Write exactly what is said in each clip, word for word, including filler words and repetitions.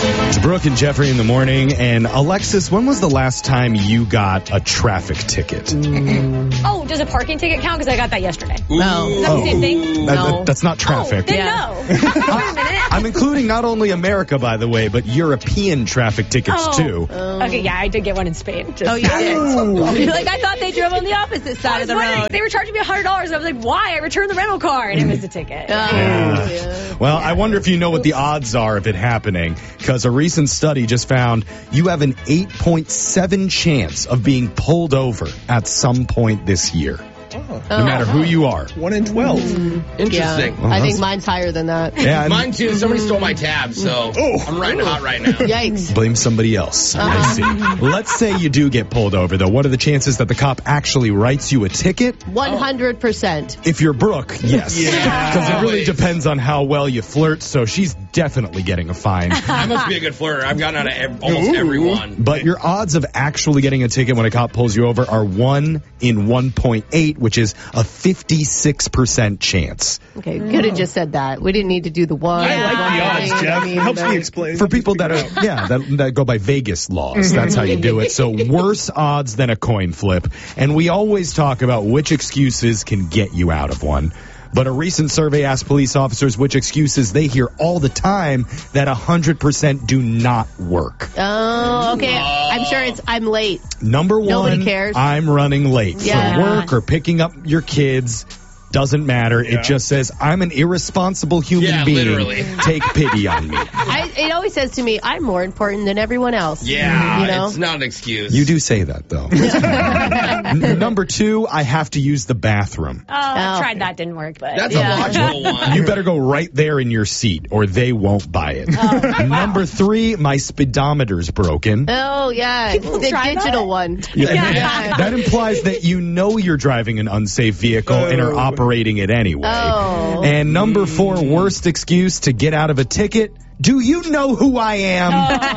It's Brooke and Jeffrey in the morning. And Alexis, when was the last time you got a traffic ticket? Mm. Oh, does a parking ticket count? Because I got that yesterday. No. Is that Oh. the same thing? That- No. that- that's not traffic. Oh, then Yeah. no. Wait a minute. I'm including not only America, by the way, but European traffic tickets, Oh. too. Okay, yeah, I did get one in Spain. Just Oh, you did? Ooh. You're like, I thought they drove on the opposite I side was of the wondering, road. they were charging me one hundred dollars. I was like, why? I returned the rental car, and it was a ticket. Oh, Yeah. yeah. Well, I wonder if you know what the odds are of it happening, because a recent study just found you have an eight point seven chance of being pulled over at some point this year, no matter who you are. One in twelve. Interesting. Yeah. I think mine's higher than that. Yeah, and Mine too. Somebody stole my tab, so I'm riding hot right now. Yikes. blame somebody else. I see. Let's say you do get pulled over, though. What are the chances that the cop actually writes you a ticket? one hundred percent. If you're Brooke, yes. Yeah. Because it really Always. depends on how well you flirt, so she's definitely getting a fine. I must be a good flirter. I've gotten out of ev- almost everyone. But your odds of actually getting a ticket when a cop pulls you over are one in one point eight, which is a fifty-six percent chance. Okay, could have just said that. We didn't need to do the one. I like the odds, one. Jeff. I mean, It helps that- me explain. For people that are, yeah, that, that go by Vegas laws. That's how you do it. So worse odds than a coin flip. And we always talk about which excuses can get you out of one. But a recent survey asked police officers which excuses they hear all the time that one hundred percent do not work. Oh, okay. I'm sure it's I'm late. Number one, Nobody cares. I'm running late Yeah. for work or picking up your kids. Doesn't matter. Yeah. It just says, I'm an irresponsible human Yeah, being. literally. Take pity on me. I, it always says to me, I'm more important than everyone else. Yeah, You know? it's not an excuse. You do say that, though. N- Number two, I have to use the bathroom. Oh, I Oh. tried that. Didn't work, but. That's Yeah. a logical one. You better go right there in your seat, or they won't buy it. Oh. Number three, my speedometer's broken. Oh, yeah. The try digital that? one. Yeah. That implies that you know you're driving an unsafe vehicle and are Oh. operating it anyway. Oh. And number four, worst excuse to get out of a ticket. Do you know who I am?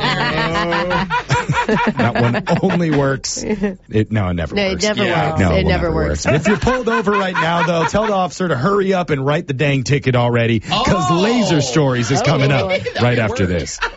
That one only works. It, no, it never No, it works. never Yeah. works. No, it will never works. If you're pulled over right now, though, tell the officer to hurry up and write the dang ticket already, because Oh. Laser Stories is coming up That right would after work. this.